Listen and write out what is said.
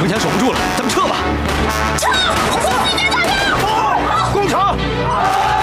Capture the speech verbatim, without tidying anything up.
墙守不住了，咱们撤吧。